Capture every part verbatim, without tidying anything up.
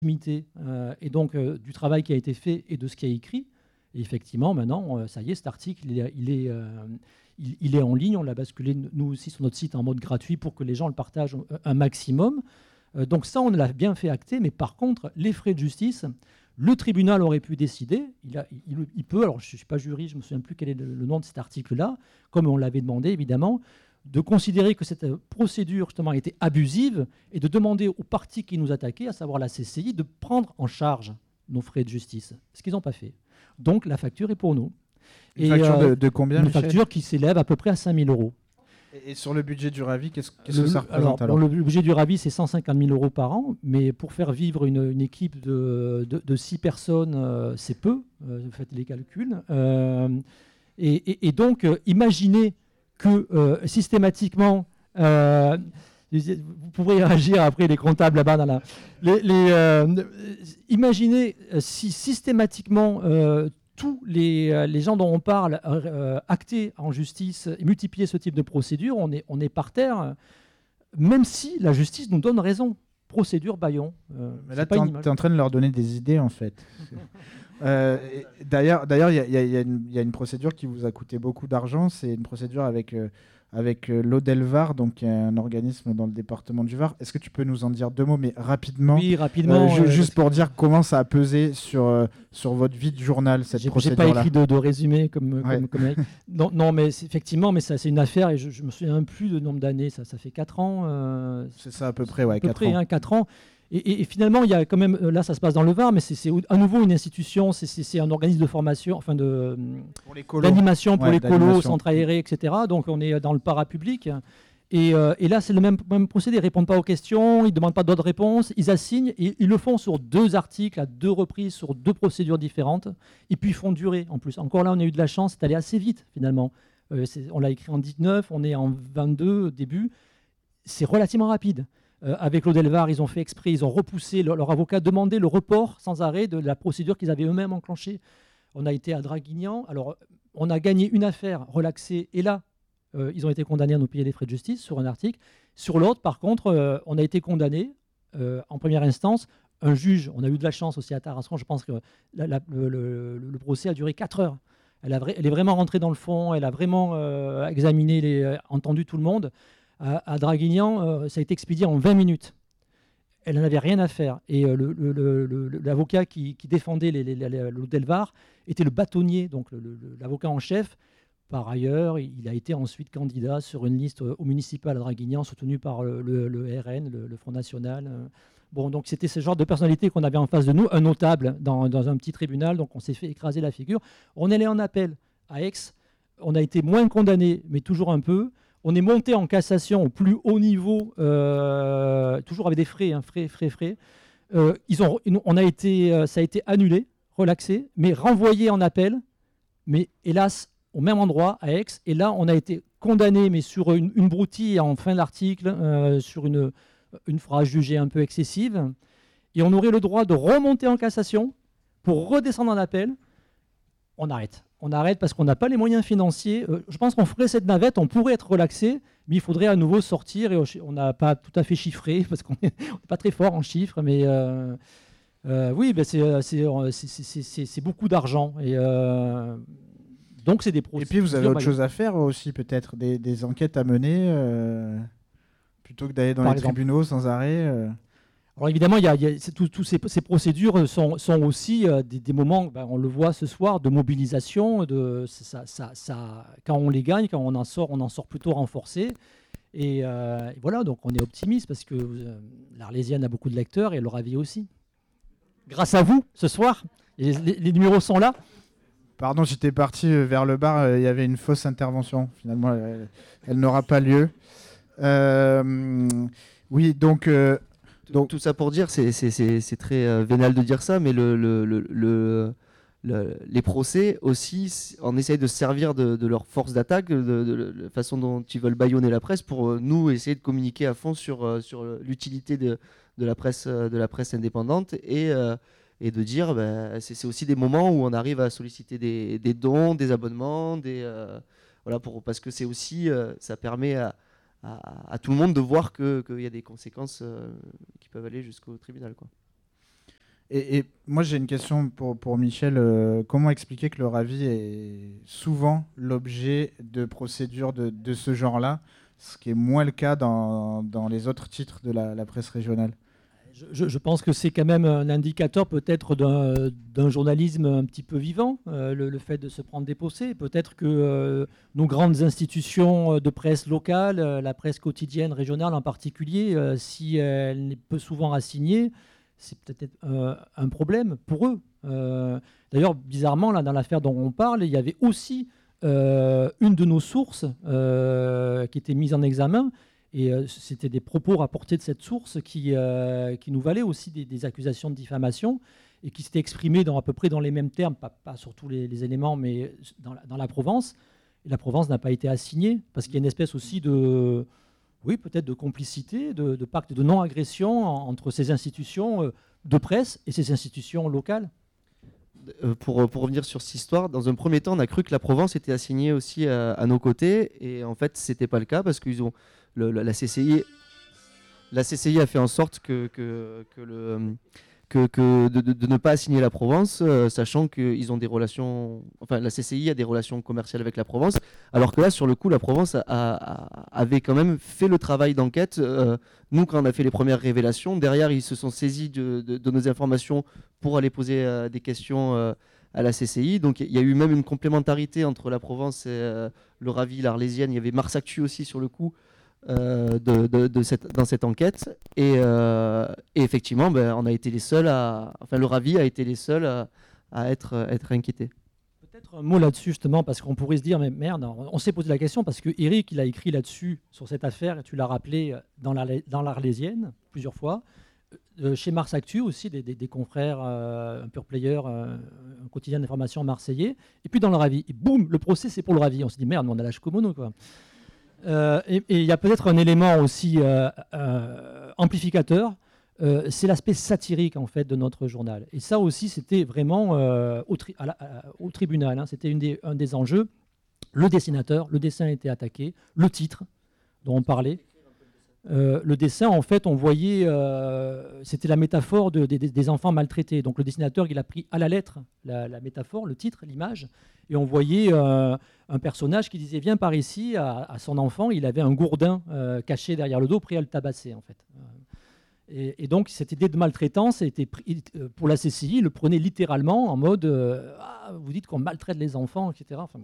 légitimité euh, et donc euh, du travail qui a été fait et de ce qui a écrit. Et effectivement, maintenant, euh, ça y est, cet article, il est, il est, euh, il, il est en ligne. On l'a basculé, nous aussi, sur notre site en mode gratuit pour que les gens le partagent un maximum. Euh, donc ça, on l'a bien fait acter. Mais par contre, les frais de justice, le tribunal aurait pu décider. Il, a, il, il peut, alors je ne suis pas juriste, je ne me souviens plus quel est le, le nom de cet article-là, comme on l'avait demandé, évidemment, de considérer que cette procédure justement a été abusive et de demander aux parties qui nous attaquaient, à savoir la C C I, de prendre en charge nos frais de justice. Ce qu'ils n'ont pas fait. Donc la facture est pour nous. Une et facture euh, de, de combien, Une Michel facture qui s'élève à peu près à cinq mille euros. Et, et sur le budget du Ravi, qu'est-ce, qu'est-ce que ça représente alors, alors, alors Le budget du Ravi, c'est cent cinquante mille euros par an, mais pour faire vivre une, une équipe de, de, de six personnes, euh, c'est peu. Euh, vous faites les calculs. Euh, et, et, et donc, euh, imaginez que euh, systématiquement, euh, vous pourrez réagir après les comptables là-bas. Dans la, les, les, euh, imaginez si systématiquement euh, tous les, les gens dont on parle euh, actaient en justice et multipliaient ce type de procédure, on est, on est par terre, même si la justice nous donne raison. Procédure Bayon. Euh, Mais là, tu es en train de leur donner des idées, en fait. Euh, d'ailleurs, d'ailleurs, il y, y, y a une procédure qui vous a coûté beaucoup d'argent. C'est une procédure avec, euh, avec euh, l'Audelvar, donc un organisme dans le département du Var. Est-ce que tu peux nous en dire deux mots, mais rapidement? Oui, rapidement. Euh, ju- euh, juste pour dire comment ça a pesé sur, euh, sur votre vie de journal, cette procédure-là. J'ai pas écrit de, de résumé comme, ouais. comme, comme non, non, mais effectivement, mais ça, c'est une affaire et je, je me souviens plus du nombre d'années. Ça, ça fait quatre ans. Euh, c'est ça à peu près, ouais, à peu quatre près, ans. Hein, quatre ans. Et, et, et finalement, il y a quand même, là, ça se passe dans le Var, mais c'est à nouveau une institution, c'est un organisme de formation, enfin de d'animation pour les colos, ouais, les centres aérés, et cetera. Donc, on est dans le parapublic. Et, euh, et là, c'est le même, même procédé. Ils ne répondent pas aux questions, ils ne demandent pas d'autres réponses, ils assignent, et ils le font sur deux articles, à deux reprises, sur deux procédures différentes, et puis ils font durer en plus. Encore là, on a eu de la chance, c'est allé assez vite finalement. Euh, on l'a écrit en dix-neuf, on est en vingt-deux début. C'est relativement rapide. Euh, avec l'Audelvar, ils ont fait exprès, ils ont repoussé, leur, leur avocat demandait le report sans arrêt de la procédure qu'ils avaient eux-mêmes enclenchée. On a été à Draguignan, alors on a gagné une affaire relaxée, et là, euh, ils ont été condamnés à nous payer les frais de justice sur un article. Sur l'autre, par contre, euh, on a été condamnés euh, en première instance. Un juge, on a eu de la chance aussi à Tarascon, je pense que la, la, le, le, le procès a duré quatre heures. Elle, a vra elle est vraiment rentrée dans le fond, elle a vraiment euh, examiné, les, euh, entendu tout le monde. À, à Draguignan, euh, ça a été expédié en vingt minutes. Elle n'en avait rien à faire. Et euh, l'avocat qui, qui défendait l'Audelvar était le bâtonnier, donc l'avocat en chef. Par ailleurs, il a été ensuite candidat sur une liste au municipal à Draguignan, soutenu par le, le, le R N, le, le Front National. Bon, donc c'était ce genre de personnalité qu'on avait en face de nous, un notable dans, dans un petit tribunal, donc on s'est fait écraser la figure. On est allé en appel à Aix, on a été moins condamné, mais toujours un peu. On est monté en cassation au plus haut niveau, euh, toujours avec des frais, hein, frais, frais, frais. Euh, ils ont, on a été, ça a été annulé, relaxé, mais renvoyé en appel, mais hélas, au même endroit, à Aix. Et là, on a été condamné, mais sur une, une broutille en fin d'article, euh, sur une, une phrase jugée un peu excessive. Et on aurait le droit de remonter en cassation pour redescendre en appel. On arrête. On arrête parce qu'on n'a pas les moyens financiers. Euh, je pense qu'on ferait cette navette, on pourrait être relaxé, mais il faudrait à nouveau sortir. Et on n'a pas tout à fait chiffré, parce qu'on n'est pas très fort en chiffres. Mais euh, euh, oui, ben c'est beaucoup d'argent. Et... Euh, Donc, c'est des Et puis, vous avez autre chose à faire aussi, peut-être, des, des enquêtes à mener, euh, plutôt que d'aller dans Par les exemple. tribunaux sans arrêt. Euh. Alors, évidemment, il y a, il y a, toutes ces, ces procédures sont, sont aussi euh, des, des moments, ben, on le voit ce soir, de mobilisation. De, ça, ça, ça, quand on les gagne, quand on en sort, on en sort plutôt renforcé. Et, euh, et voilà, donc on est optimiste parce que euh, l'Arlésienne a beaucoup de lecteurs et le Ravi aussi. Grâce à vous, ce soir, les, les, les numéros sont là. Pardon, j'étais parti vers le bar, il euh, y avait une fausse intervention. Finalement, elle, elle n'aura pas lieu. Euh, oui, donc, euh, donc... Tout ça pour dire, c'est très euh, vénal de dire ça, mais le, le, le, le, le, les procès aussi, on essaye de se servir de, de leur force d'attaque, de, de, de la façon dont ils veulent bâillonner la presse, pour euh, nous essayer de communiquer à fond sur, euh, sur l'utilité de, de, la presse, de la presse indépendante et... Euh, et de dire, ben, c'est aussi des moments où on arrive à solliciter des, des dons, des abonnements, des, euh, voilà, pour, parce que c'est aussi, euh, ça permet à, à, à tout le monde de voir qu'il que y a des conséquences euh, qui peuvent aller jusqu'au tribunal, quoi. Et, et moi, j'ai une question pour, pour Michel. Euh, comment expliquer que le Ravi est souvent l'objet de procédures de, de ce genre-là, ce qui est moins le cas dans, dans les autres titres de la, la presse régionale? Je, je pense que c'est quand même un indicateur peut-être d'un, d'un journalisme un petit peu vivant, euh, le, le fait de se prendre des procès. Peut-être que euh, nos grandes institutions de presse locale, euh, la presse quotidienne régionale en particulier, euh, si elle n'est peu souvent assignée, c'est peut-être euh, un problème pour eux. Euh, d'ailleurs, bizarrement, là, dans l'affaire dont on parle, il y avait aussi euh, une de nos sources euh, qui était mise en examen. Et euh, c'était des propos rapportés de cette source qui, euh, qui nous valaient aussi des, des accusations de diffamation et qui s'étaient exprimées dans, à peu près dans les mêmes termes, pas, pas sur tous les, les éléments, mais dans la, dans la Provence. Et la Provence n'a pas été assignée parce qu'il y a une espèce aussi de, oui, peut-être de complicité, de, de pacte de non-agression entre ces institutions de presse et ces institutions locales. Euh, pour, pour revenir sur cette histoire, dans un premier temps, on a cru que la Provence était assignée aussi à, à nos côtés, et en fait, c'était pas le cas parce qu'ils ont le, la, la C C I, la C C I a fait en sorte que que, que le que, que de, de, de ne pas assigner la Provence, euh, sachant qu'ils ont des relations, enfin la C C I a des relations commerciales avec la Provence, alors que là, sur le coup, la Provence a, a, avait quand même fait le travail d'enquête. Euh, nous, quand on a fait les premières révélations, derrière, ils se sont saisis de, de, de nos informations pour aller poser euh, des questions euh, à la C C I. Donc il y a eu même une complémentarité entre la Provence et euh, le Ravi, l'Arlésienne. Il y avait Mars Actu aussi sur le coup. Euh, de, de, de cette, dans cette enquête et, euh, et effectivement ben, on a été les seuls à, enfin le Ravi a été les seuls à, à être, être inquiétés. Peut-être un mot là-dessus justement parce qu'on pourrait se dire mais merde, on s'est posé la question parce que Eric il a écrit là-dessus sur cette affaire et tu l'as rappelé dans, la, dans l'Arlésienne plusieurs fois, euh, chez Mars Actu aussi des, des, des confrères euh, un pure player, euh, un quotidien d'information marseillais et puis dans le Ravi et boum le procès c'est pour le Ravi, on se dit merde on a la Shkomono quoi. Euh, et il y a peut-être un élément aussi euh, euh, amplificateur, euh, c'est l'aspect satirique en fait de notre journal. Et ça aussi, c'était vraiment euh, au, tri- à la, à, au tribunal. Hein, c'était une des, un des enjeux. Le dessinateur, le dessin a été attaqué, le titre dont on parlait. Euh, le dessin, en fait, on voyait, euh, c'était la métaphore de, de, des enfants maltraités. Donc le dessinateur, il a pris à la lettre la, la métaphore, le titre, l'image, et on voyait euh, un personnage qui disait « Viens par ici » à, à son enfant. Il avait un gourdin euh, caché derrière le dos, prêt à le tabasser, en fait. Et, et donc cette idée de maltraitance était pris, pour la C C I, il le prenait littéralement en mode euh, ah, vous dites qu'on maltraite les enfants, et cetera. Enfin bon.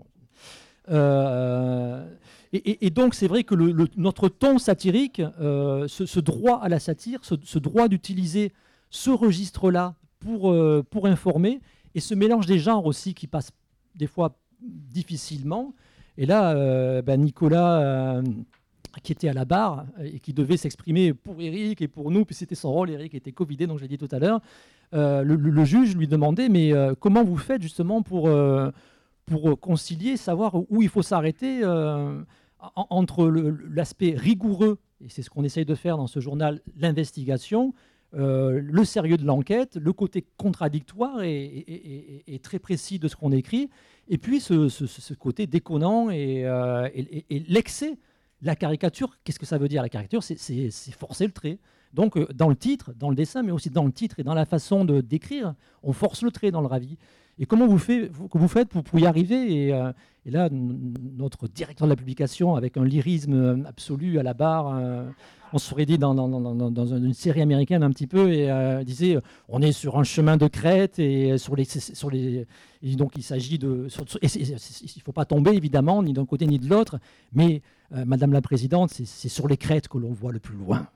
Euh, et, et, et donc c'est vrai que le, le, notre ton satirique, euh, ce, ce droit à la satire, ce, ce droit d'utiliser ce registre-là pour, euh, pour informer, et ce mélange des genres aussi qui passe des fois difficilement. Et là, euh, ben Nicolas, euh, qui était à la barre et qui devait s'exprimer pour Eric et pour nous, puis c'était son rôle, Eric était covidé, donc je l'ai dit tout à l'heure, euh, le, le juge lui demandait, mais euh, comment vous faites justement pour... Euh, pour concilier, savoir où il faut s'arrêter euh, entre le, l'aspect rigoureux, et c'est ce qu'on essaye de faire dans ce journal, l'investigation, euh, le sérieux de l'enquête, le côté contradictoire et, et, et, et très précis de ce qu'on écrit, et puis ce, ce, ce côté déconnant et, euh, et, et l'excès, la caricature. Qu'est-ce que ça veut dire la caricature? C'est, c'est, c'est forcer le trait. Donc euh, dans le titre, dans le dessin, mais aussi dans le titre et dans la façon de d'écrire, on force le trait dans le Ravi. Et comment vous, fait, vous, vous faites pour, pour y arriver et, euh, et là, n- notre directeur de la publication, avec un lyrisme absolu à la barre, euh, on se serait dit dans, dans, dans, dans, dans une série américaine un petit peu, et euh, disait on est sur un chemin de crête, et, sur les, sur les, et donc il s'agit de... Sur, et c'est, c'est, il ne faut pas tomber, évidemment, ni d'un côté ni de l'autre, mais euh, Madame la Présidente, c'est, c'est sur les crêtes que l'on voit le plus loin.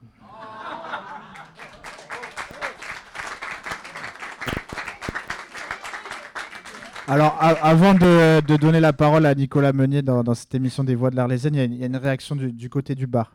Alors, a- avant de, de donner la parole à Nicolas Meunier dans, dans cette émission des Voix de l'Arlésienne, il y a une, il y a une réaction du, du côté du bar.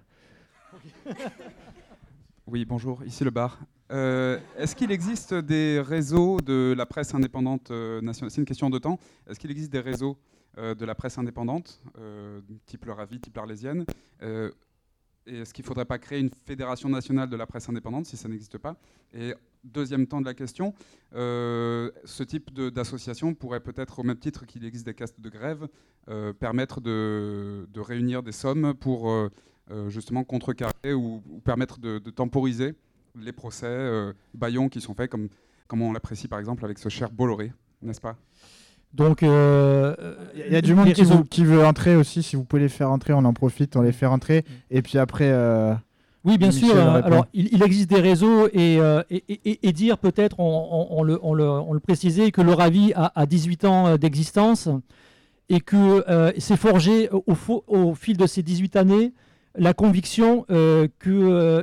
Oui, bonjour, ici le bar. Euh, est-ce qu'il existe des réseaux de la presse indépendante euh, nationale? C'est une question de temps. Est-ce qu'il existe des réseaux euh, de la presse indépendante, euh, type le Ravi, type l'Arlésienne euh, Et est-ce qu'il ne faudrait pas créer une fédération nationale de la presse indépendante si ça n'existe pas? Et deuxième temps de la question, euh, ce type de, d'association pourrait peut-être, au même titre qu'il existe des castes de grève, euh, permettre de, de réunir des sommes pour euh, euh, justement contrecarrer ou, ou permettre de, de temporiser les procès euh, bâillons qui sont faits, comme Comment on l'apprécie par exemple avec ce cher Bolloré, n'est-ce pas? Donc, il euh, y, y a du monde qui, vous, qui veut entrer aussi. Si vous pouvez les faire entrer, on en profite, on les fait rentrer. Et puis après... Euh, oui, bien Michel sûr. Euh, alors, il, il existe des réseaux et, euh, et, et, et dire peut-être, on, on, on, le, on, le, on le précisait, que le Ravi a, a dix-huit ans d'existence et que euh, s'est forgé au, au, au fil de ces dix-huit années la conviction euh, que euh,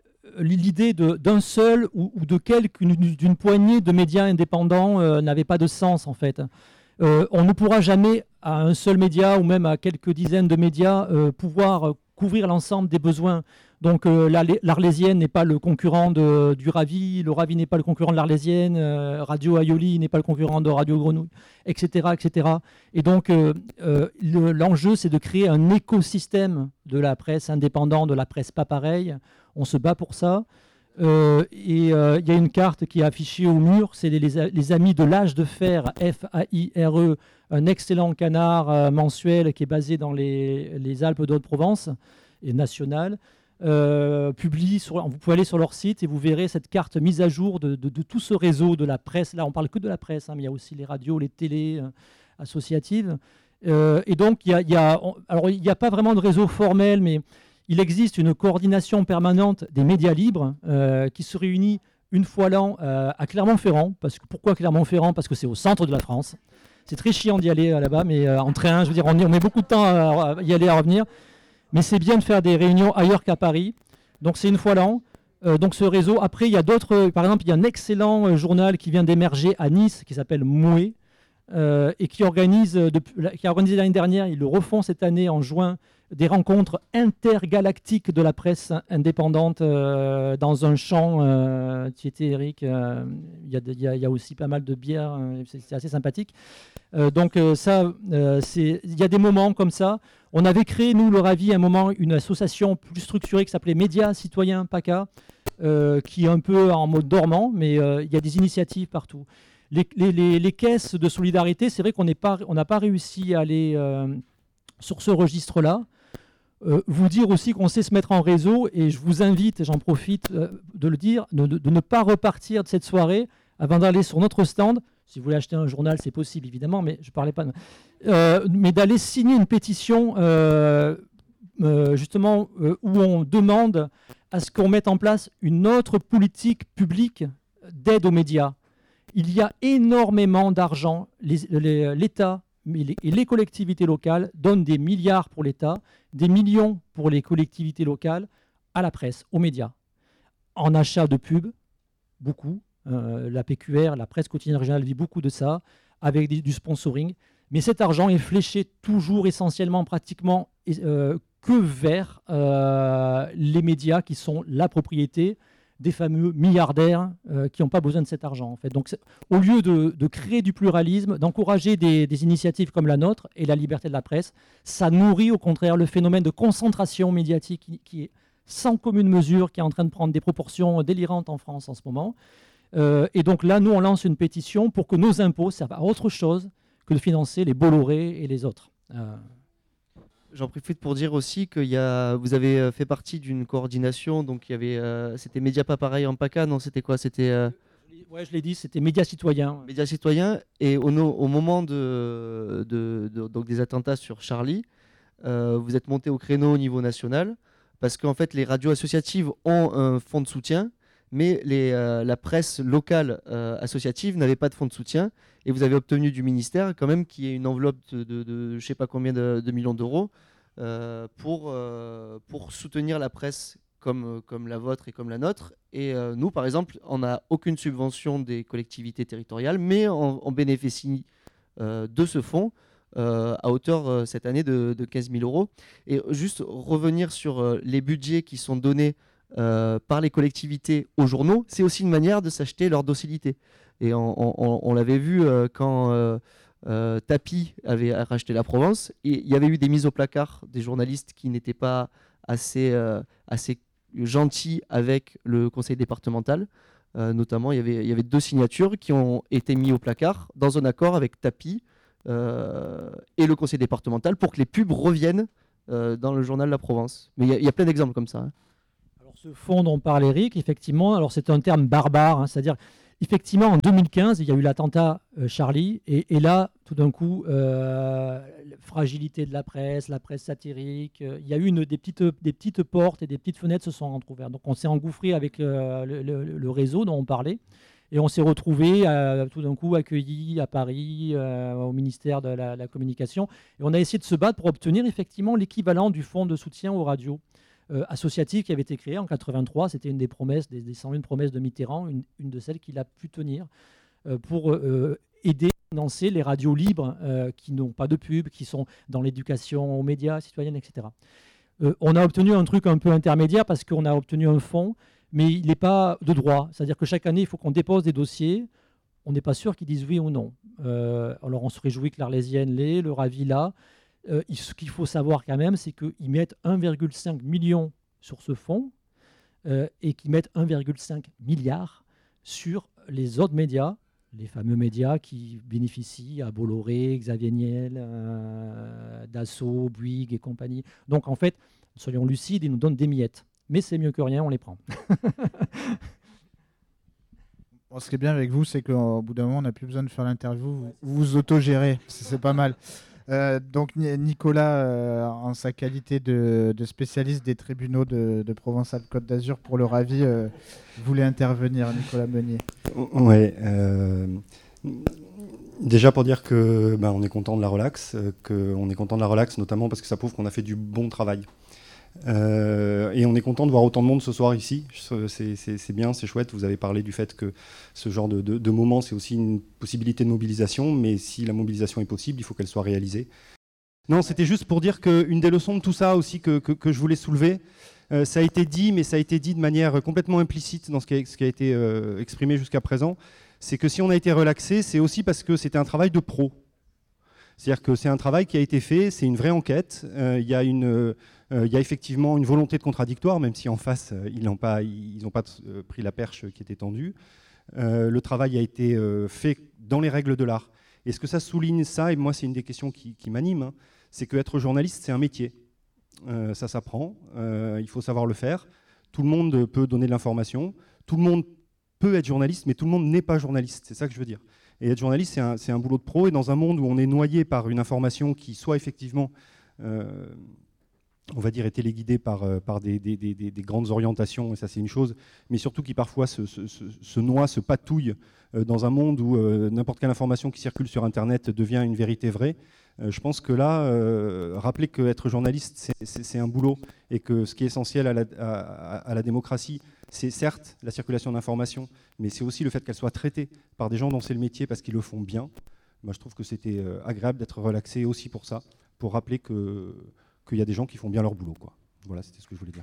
l'idée d'un seul ou, ou de quelques, d'une poignée de médias indépendants euh, n'avait pas de sens en fait. Euh, on ne pourra jamais à un seul média ou même à quelques dizaines de médias euh, pouvoir couvrir l'ensemble des besoins. Donc euh, l'Arlésienne n'est pas le concurrent de, du Ravi, le Ravi n'est pas le concurrent de l'Arlésienne, euh, Radio Aioli n'est pas le concurrent de Radio Grenouille, et cetera et cetera. Et donc euh, euh, l'enjeu c'est de créer un écosystème de la presse indépendante, de la presse pas pareille. On se bat pour ça. Euh, et il euh, y a une carte qui est affichée au mur, c'est les, les, les Amis de l'Âge de Fer, F A I R E, un excellent canard euh, mensuel qui est basé dans les, les Alpes d'Haute-Provence et national. Euh, publie sur, vous pouvez aller sur leur site et vous verrez cette carte mise à jour de, de, de tout ce réseau de la presse. Là, on parle que de la presse, hein, mais il y a aussi les radios, les télés euh, associatives. Euh, et donc, il n'y a, a, a pas vraiment de réseau formel, mais il existe une coordination permanente des médias libres euh, qui se réunit une fois l'an euh, à Clermont-Ferrand. Parce que, pourquoi Clermont-Ferrand? Parce que c'est au centre de la France. C'est très chiant d'y aller là-bas, mais euh, en train, je veux dire, on, on met beaucoup de temps à, à y aller, à revenir. Mais c'est bien de faire des réunions ailleurs qu'à Paris. Donc c'est une fois l'an. Euh, donc ce réseau. Après, il y a d'autres. Par exemple, il y a un excellent euh, journal qui vient d'émerger à Nice qui s'appelle Moué euh, et qui organise, depuis, qui a organisé l'année dernière, ils le refont cette année en juin, des rencontres intergalactiques de la presse indépendante euh, dans un champ. Euh, tu étais, Eric. Euh, il y, y, y a aussi pas mal de bières. Euh, c'est assez sympathique. Euh, donc euh, ça, euh, il y a des moments comme ça. On avait créé, nous, le Ravi, à un moment, une association plus structurée qui s'appelait Médias Citoyens PACA, euh, qui est un peu en mode dormant, mais euh, il y a des initiatives partout. Les, les, les, les caisses de solidarité, c'est vrai qu'on n'a pas, pas réussi à aller euh, sur ce registre-là. Euh, vous dire aussi qu'on sait se mettre en réseau, et je vous invite, et j'en profite euh, de le dire, de, de, de ne pas repartir de cette soirée avant d'aller sur notre stand. Si vous voulez acheter un journal, c'est possible, évidemment, mais je ne parlais pas de... Euh, mais d'aller signer une pétition, euh, euh, justement, euh, où on demande à ce qu'on mette en place une autre politique publique d'aide aux médias. Il y a énormément d'argent. L'État et les collectivités locales donnent des milliards pour l'État, des millions pour les collectivités locales, à la presse, aux médias. En achat de pubs, beaucoup. Euh, la P Q R, la presse quotidienne régionale vit beaucoup de ça, avec des, du sponsoring. Mais cet argent est fléché toujours essentiellement, pratiquement, euh, que vers euh, les médias qui sont la propriété des fameux milliardaires euh, qui n'ont pas besoin de cet argent. En fait. Donc, au lieu de, de créer du pluralisme, d'encourager des, des initiatives comme la nôtre et la liberté de la presse, ça nourrit au contraire le phénomène de concentration médiatique qui, qui est sans commune mesure, qui est en train de prendre des proportions délirantes en France en ce moment. Euh, et donc là, nous, on lance une pétition pour que nos impôts servent à autre chose que de financer les Bolloré et les autres. Euh... J'en profite pour dire aussi que y a, vous avez fait partie d'une coordination, donc il y avait, euh, c'était Média pas pareil en PACA, non, c'était quoi, c'était euh... Ouais, je l'ai dit, c'était Médias Citoyens. Médias Citoyens, et au, au moment de, de, de, donc des attentats sur Charlie, euh, vous êtes monté au créneau au niveau national, parce qu'en fait, les radios associatives ont un fonds de soutien, mais les, euh, la presse locale euh, associative n'avait pas de fonds de soutien, et vous avez obtenu du ministère quand même qu'il y ait une enveloppe de, de, de je ne sais pas combien de, de millions d'euros euh, pour, euh, pour soutenir la presse comme, comme la vôtre et comme la nôtre. Et euh, nous, par exemple, on n'a aucune subvention des collectivités territoriales, mais on, on bénéficie euh, de ce fonds euh, à hauteur euh, cette année de, de quinze mille euros. Et juste revenir sur euh, les budgets qui sont donnés Euh, par les collectivités aux journaux, c'est aussi une manière de s'acheter leur docilité. Et on, on, on l'avait vu euh, quand euh, euh, Tapi avait racheté la Provence, et il y avait eu des mises au placard des journalistes qui n'étaient pas assez, euh, assez gentils avec le conseil départemental. Euh, notamment, il y, avait, il y avait deux signatures qui ont été mises au placard dans un accord avec Tapi euh, et le conseil départemental pour que les pubs reviennent euh, dans le journal La Provence. Mais il y, y a plein d'exemples comme ça. Hein. Ce fonds dont parle Eric, effectivement, alors c'est un terme barbare, hein, c'est-à-dire Effectivement, en deux mille quinze, il y a eu l'attentat euh, Charlie, et, et là, tout d'un coup, euh, fragilité de la presse, la presse satirique, euh, il y a eu une, des, petites, des petites portes et des petites fenêtres se sont entrouvertes. Donc on s'est engouffré avec euh, le, le, le réseau dont on parlait, et on s'est retrouvé euh, tout d'un coup accueillis à Paris, euh, au ministère de la, la Communication, et on a essayé de se battre pour obtenir effectivement l'équivalent du fonds de soutien aux radios. Euh, associative qui avait été créée en quatre-vingt-trois. C'était une des promesses, des, des cent une promesses de Mitterrand, une, une de celles qu'il a pu tenir euh, pour euh, aider à financer les radios libres euh, qui n'ont pas de pub, qui sont dans l'éducation aux médias, citoyennes, et cetera. Euh, on a obtenu un truc un peu intermédiaire parce qu'on a obtenu un fonds, mais il n'est pas de droit. C'est-à-dire que chaque année, il faut qu'on dépose des dossiers. On n'est pas sûr qu'ils disent oui ou non. Euh, alors on se réjouit que l'Arlésienne l'ait, le Ravi l'a. Euh, ce qu'il faut savoir quand même, c'est qu'ils mettent un virgule cinq million sur ce fonds euh, et qu'ils mettent un virgule cinq milliard sur les autres médias, les fameux médias qui bénéficient à Bolloré, Xavier Niel, euh, Dassault, Bouygues et compagnie. Donc en fait, soyons lucides, ils nous donnent des miettes. Mais c'est mieux que rien, on les prend. Bon, ce qui est bien avec vous, c'est qu'au bout d'un moment, on n'a plus besoin de faire l'interview. Vous vous, vous autogérez, c'est pas mal. Euh, donc Nicolas, euh, en sa qualité de, de spécialiste des tribunaux de, de Provence-Alpes-Côte d'Azur pour le Ravi, euh, voulait intervenir, Nicolas Meunier. Oui. Euh, déjà pour dire que ben, on est content de la relax, euh, qu'on est content de la relax notamment parce que ça prouve qu'on a fait du bon travail. Euh, et on est content de voir autant de monde ce soir ici. C'est, c'est, c'est bien, c'est chouette. Vous avez parlé du fait que ce genre de, de, de moment, c'est aussi une possibilité de mobilisation, mais si la mobilisation est possible, il faut qu'elle soit réalisée. Non, c'était juste pour dire qu'une des leçons de tout ça aussi que, que, que je voulais soulever, euh, ça a été dit, mais ça a été dit de manière complètement implicite dans ce qui a, ce qui a été euh, exprimé jusqu'à présent, c'est que si on a été relaxé, c'est aussi parce que c'était un travail de pro. C'est-à-dire que c'est un travail qui a été fait, c'est une vraie enquête. Euh, il y a une... Euh, il y a effectivement une volonté de contradictoire, même si en face, euh, ils n'ont pas, ils n'ont pas euh, pris la perche qui était tendue. Euh, le travail a été euh, fait dans les règles de l'art. Et ce que ça souligne, ça, et moi c'est une des questions qui, qui m'anime, hein, c'est qu'être journaliste, c'est un métier. Euh, ça s'apprend, euh, il faut savoir le faire. Tout le monde peut donner de l'information, tout le monde peut être journaliste, mais tout le monde n'est pas journaliste, c'est ça que je veux dire. Et être journaliste, c'est un, c'est un boulot de pro, et dans un monde où on est noyé par une information qui soit effectivement... Euh, on va dire, est téléguidé par, euh, par des, des, des, des grandes orientations, et ça c'est une chose, mais surtout qui parfois se, se, se, se noie, se patouille euh, dans un monde où euh, n'importe quelle information qui circule sur Internet devient une vérité vraie. Euh, je pense que là, euh, rappeler qu'être journaliste, c'est, c'est, c'est un boulot, et que ce qui est essentiel à la, à, à la démocratie, c'est certes la circulation d'informations, mais c'est aussi le fait qu'elle soit traitée par des gens dont c'est le métier parce qu'ils le font bien. Moi, je trouve que c'était euh, agréable d'être relaxé aussi pour ça, pour rappeler que qu'il y a des gens qui font bien leur boulot, quoi. Voilà, c'était ce que je voulais dire.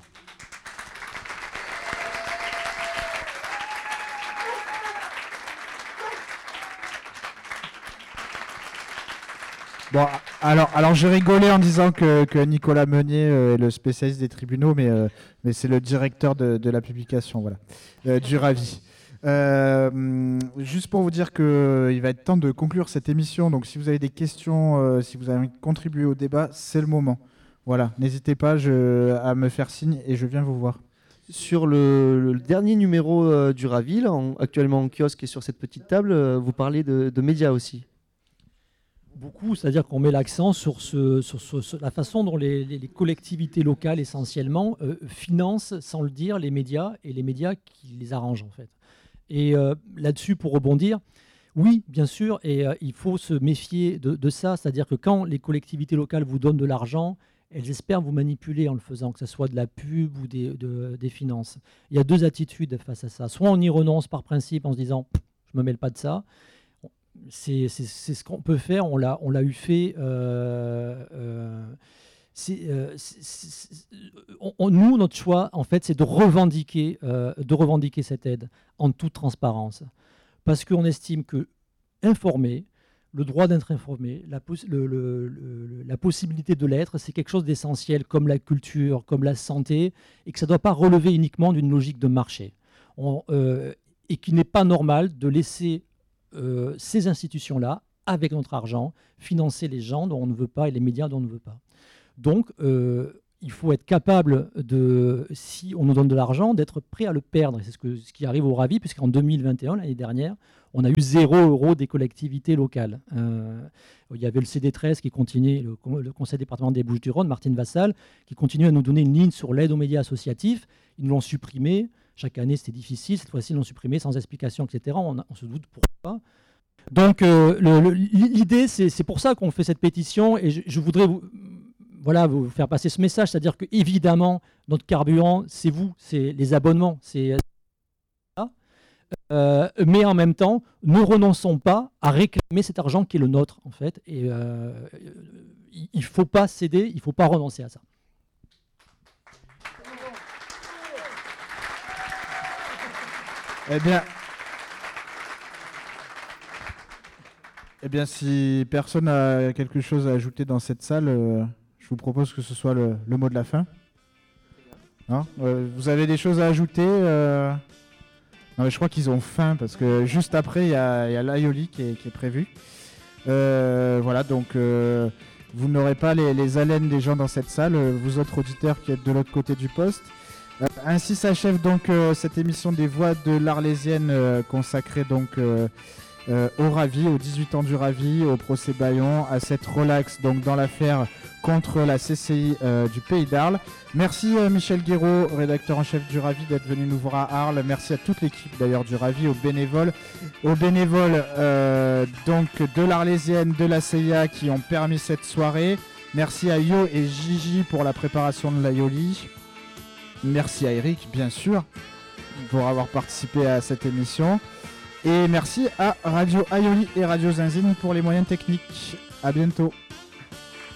Bon, alors, alors je rigolais en disant que, que Nicolas Meunier euh, est le spécialiste des tribunaux, mais, euh, mais c'est le directeur de, de la publication, voilà, euh, du Ravi. Euh, juste pour vous dire qu'il va être temps de conclure cette émission, donc si vous avez des questions, euh, si vous avez envie de contribuer au débat, c'est le moment. Voilà, n'hésitez pas je, à me faire signe et je viens vous voir. Sur le, le dernier numéro euh, du Ravi, là, en, actuellement en kiosque et sur cette petite table, euh, vous parlez de, de médias aussi. Beaucoup, c'est-à-dire qu'on met l'accent sur, ce, sur, ce, sur la façon dont les, les, les collectivités locales, essentiellement, euh, financent, sans le dire, les médias et les médias qui les arrangent, en fait. Et euh, là-dessus, pour rebondir, oui, bien sûr, et euh, il faut se méfier de, de ça, c'est-à-dire que quand les collectivités locales vous donnent de l'argent, elles espèrent vous manipuler en le faisant, que ce soit de la pub ou des, de, des finances. Il y a deux attitudes face à ça. Soit on y renonce par principe en se disant « je ne me mêle pas de ça ». C'est, c'est, c'est ce qu'on peut faire, on l'a, on l'a eu fait. Euh, euh, c'est, euh, c'est, c'est, on, nous, notre choix, en fait, c'est de revendiquer, euh, de revendiquer cette aide en toute transparence. Parce qu'on estime que informer, le droit d'être informé, la, poss- le, le, le, la possibilité de l'être, c'est quelque chose d'essentiel, comme la culture, comme la santé, et que ça ne doit pas relever uniquement d'une logique de marché. On, euh, et qu'il n'est pas normal de laisser euh, ces institutions-là, avec notre argent, financer les gens dont on ne veut pas et les médias dont on ne veut pas. Donc, euh, il faut être capable, de, si on nous donne de l'argent, d'être prêt à le perdre. Et c'est ce, que, ce qui arrive au Ravi, puisqu'en deux mille vingt et un, l'année dernière, on a eu zéro euro des collectivités locales. Euh, il y avait le C D treize qui continuait, le, le Conseil départemental des Bouches-du-Rhône, Martine Vassal, qui continue à nous donner une ligne sur l'aide aux médias associatifs. Ils nous l'ont supprimé. Chaque année, c'était difficile. Cette fois-ci, ils l'ont supprimé sans explication, et cetera. On, a, on se doute pourquoi. Donc, euh, le, le, l'idée, c'est, c'est pour ça qu'on fait cette pétition. Et je, je voudrais vous, voilà, vous faire passer ce message. C'est-à-dire qu'évidemment, notre carburant, c'est vous, c'est les abonnements. C'est Euh, mais en même temps, ne renonçons pas à réclamer cet argent qui est le nôtre, en fait. Et euh, il ne faut pas céder, il ne faut pas renoncer à ça. Eh bien, eh bien, si personne n'a quelque chose à ajouter dans cette salle, euh, je vous propose que ce soit le, le mot de la fin. Hein euh, vous avez des choses à ajouter euh Non, mais je crois qu'ils ont faim parce que juste après, il y a, y a l'Aioli qui est, qui est prévu. Euh, voilà, donc euh, vous n'aurez pas les, les haleines des gens dans cette salle, euh, vous autres auditeurs qui êtes de l'autre côté du poste. Euh, ainsi s'achève donc euh, cette émission des Voix de l'Arlésienne euh, consacrée donc euh, euh, au Ravi, aux dix-huit ans du Ravi, au procès Bayon, à cette relax donc dans l'affaire contre la C C I euh, du Pays d'Arles. Merci euh, Michel Guéraud, rédacteur en chef du Ravi, d'être venu nous voir à Arles. Merci à toute l'équipe d'ailleurs du Ravi, aux bénévoles, aux bénévoles euh, donc de l'Arlésienne, de la C I A qui ont permis cette soirée. Merci à Yo et Gigi pour la préparation de l'Aioli. Merci à Eric, bien sûr, pour avoir participé à cette émission. Et merci à Radio Aioli et Radio Zinzine pour les moyens techniques. À bientôt.